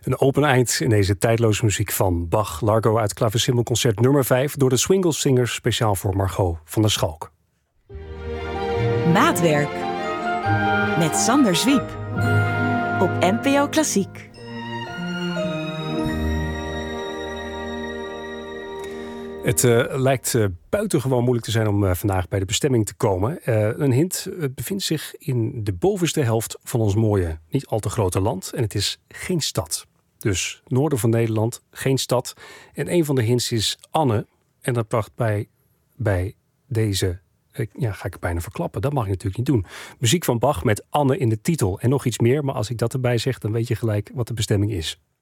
Een open eind in deze tijdloze muziek van Bach. Largo uit Klaversymbelconcert nummer 5... door de Swingle-zingers speciaal voor Margot van der Schalk. Maatwerk met Sander Zwiep op NPO Klassiek. Het lijkt buitengewoon moeilijk te zijn om vandaag bij de bestemming te komen. Een hint, het bevindt zich in de bovenste helft van ons mooie, niet al te grote land. En het is geen stad. Dus noorden van Nederland, geen stad. En een van de hints is Anne. En dat bracht bij deze... ga ik het bijna verklappen. Dat mag je natuurlijk niet doen. Muziek van Bach met Anne in de titel. En nog iets meer, maar als ik dat erbij zeg... dan weet je gelijk wat de bestemming is.